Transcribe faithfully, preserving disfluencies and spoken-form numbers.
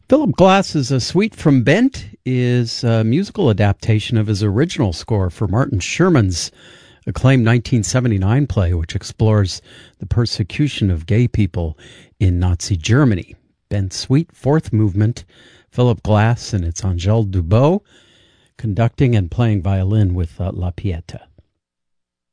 Philip Glass's A Suite from Bent is a musical adaptation of his original score for Martin Sherman's acclaimed nineteen seventy-nine play, which explores the persecution of gay people in Nazi Germany. Bent's Suite, fourth movement, Philip Glass, and it's Angèle Dubot conducting and playing violin with uh, La Pieta.